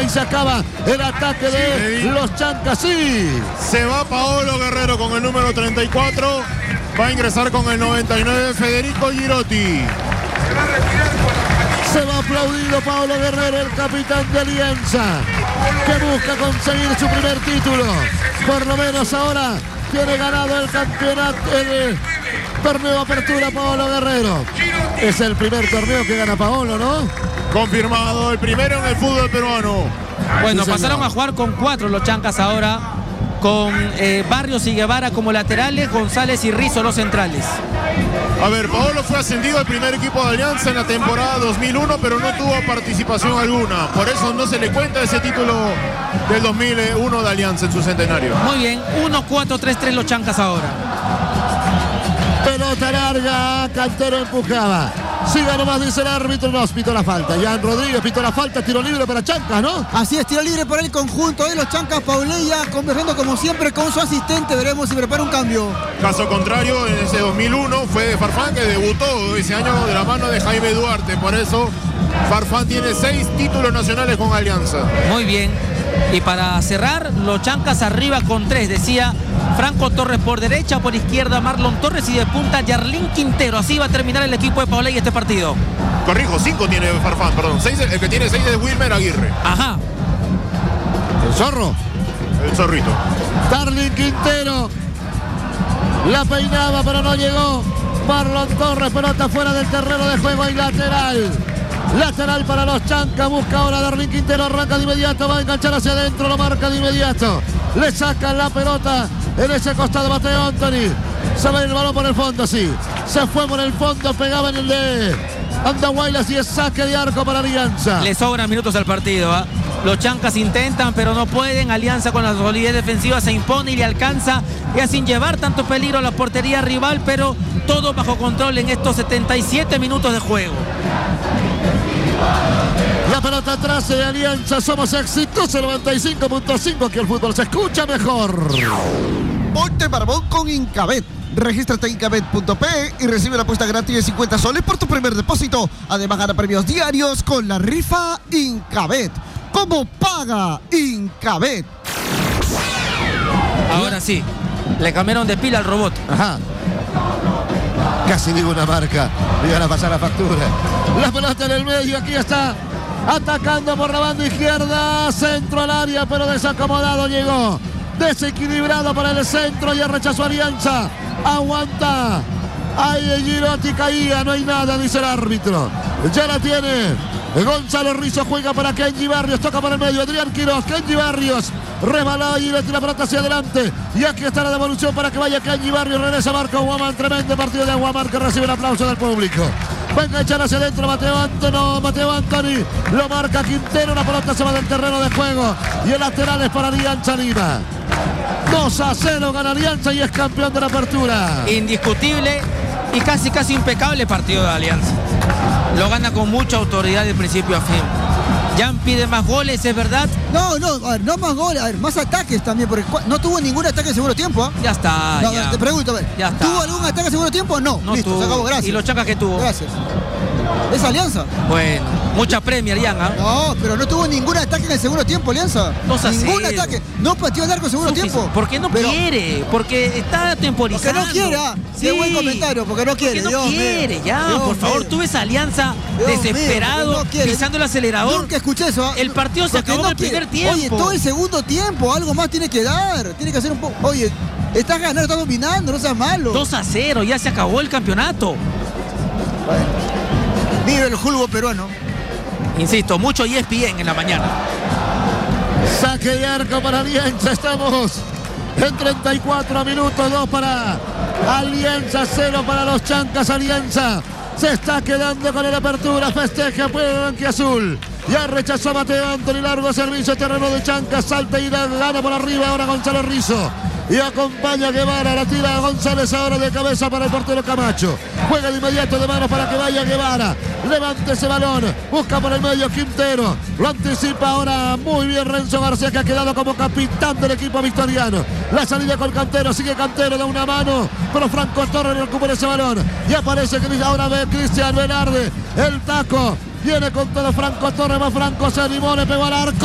ahí se acaba el ataque de los chancas. Sí. Se va Paolo Guerrero con el número 34. Va a ingresar con el 99 Federico Girotti. Se va aplaudido Paolo Guerrero, el capitán de Alianza, que busca conseguir su primer título. Por lo menos ahora tiene ganado el campeonato, el torneo Apertura Paolo Guerrero. Es el primer torneo que gana Paolo, ¿no? Confirmado, el primero en el fútbol peruano. Bueno, Sí, pasaron señor. a jugar con 4 los chancas ahora, con Barrios y Guevara como laterales, González y Rizzo los centrales. A ver, Paolo fue ascendido al primer equipo de Alianza en la temporada 2001, pero no tuvo participación alguna. Por eso no se le cuenta ese título del 2001 de Alianza en su centenario. Muy bien, 1-4-3-3 los chancas ahora. Pelota larga, Cantero empujaba. Siga nomás, dice el árbitro, no, pitó la falta. Jan Rodríguez pitó la falta, tiro libre para Chancas, ¿no? Así es, tiro libre para el conjunto de los chancas. Pauleya conversando como siempre con su asistente. Veremos si prepara un cambio. Caso contrario, en ese 2001 fue de Farfán, que debutó ese año de la mano de Jaime Duarte. Por eso Farfán tiene 6 títulos nacionales con Alianza. Muy bien. Y para cerrar, los chancas arriba con 3, decía Franco Torres por derecha, por izquierda Marlon Torres y de punta Yarlín Quintero. Así va a terminar el equipo de Pauleya este partido. Corrijo, 5 tiene Farfán, perdón. 6, el que tiene 6 es Wilmer Aguirre. Ajá. El zorro. El zorrito. Darlin Quintero. La peinaba, pero no llegó. Marlon Torres, pelota fuera del terreno de juego y lateral. Lateral para los chancas, busca ahora Darlin Quintero, arranca de inmediato, va a enganchar hacia adentro, lo marca de inmediato. Le sacan la pelota en ese costado Mateo Anthony. Se va el balón por el fondo, sí. Se fue por el fondo, pegaba en el de Andahuaylas y es saque de arco para Alianza. Le sobran minutos al partido, ¿eh? Los chancas intentan, pero no pueden. Alianza con la solidez defensiva se impone y le alcanza, ya sin llevar tanto peligro a la portería rival, pero todo bajo control en estos 77 minutos de juego. La pelota atrás de Alianza, somos exitosos 95.5, que el fútbol se escucha mejor. Ponte barbón con Incabet. Regístrate en Incabet.pe y recibe la apuesta gratis de 50 soles por tu primer depósito. Además gana premios diarios con la rifa Incabet. ¿Cómo paga Incabet? Ahora sí, le cambiaron de pila al robot. Ajá. Casi digo una marca. Le iban a pasar la factura. La pelota en el medio. Aquí está. Atacando por la banda izquierda. Centro al área, pero desacomodado llegó. Desequilibrado para el centro. Ya rechazó Alianza. Aguanta. Ahí Girotti caía. No hay nada, dice el árbitro. Ya la tiene. Gonzalo Rizzo juega para Kenji Barrios. Toca por el medio. Adrián Quiroz. Kenji Barrios. Rebalado y le tira la pelota hacia adelante. Y aquí está la devolución para que vaya Kenji Barrios. Regresa Marco Guamán. Tremendo partido de Guamán que recibe el aplauso del público. Va a enganchar hacia adentro Mateo Anthony. Lo marca Quintero. La pelota se va del terreno de juego. Y el lateral es para Alianza Lima. 2-0 gana Alianza y es campeón de la apertura. Indiscutible y casi impecable partido de Alianza. Lo gana con mucha autoridad de principio a fin. Jan pide más goles, ¿es verdad? No, a ver, no más goles, a ver, más ataques también, porque no tuvo ningún ataque en segundo tiempo. Ya está. No, ya. te pregunto, a ver, Ya está. ¿tuvo algún ataque en segundo tiempo? No, listo, tuvo. se acabó, gracias. ¿Y los chancas que tuvo? Gracias. ¿Es Alianza? Bueno, mucha Premier, Jan, ¿ah? No, pero no tuvo ningún ataque en el segundo tiempo, Alianza. 2-0. Ningún ataque. No pateó el arco en segundo tiempo. Porque no quiere, porque está temporizando. Porque no quiere, Qué buen comentario, porque no quiere. Porque no quiere, ya, por favor, tú ves a Alianza desesperado, pisando el acelerador. Nunca escuché eso. El partido se acabó en el primer tiempo. Oye, todo el segundo tiempo, algo más tiene que dar. Tiene que hacer un poco. Oye, estás ganando, estás dominando, no seas malo. 2-0, ya se acabó el campeonato. Bueno. Vive el fútbol peruano. Insisto, mucho ESPN en la mañana. Saque de arco para Alianza. Estamos en 34 minutos. 2 para Alianza, 0 para los chancas. Alianza se está quedando con la apertura. Festeja Pueblo Blanquiazul. Ya rechazó Mateo Anthony. Largo servicio, terreno de chancas. Salta y gana por arriba. Ahora Gonzalo Rizzo. Y acompaña a Guevara, la tira a González ahora de cabeza para el portero Camacho. Juega de inmediato de manos para que vaya Guevara. Levante ese balón, busca por el medio Quintero. Lo anticipa ahora muy bien Renzo García, que ha quedado como capitán del equipo victoriano. La salida con Cantero, sigue Cantero, da una mano, pero Franco Torres recupera ese balón. Y aparece ahora ve Cristian Velarde, el taco. Viene con todo Franco Torres, más Franco se animó, le pegó al arco.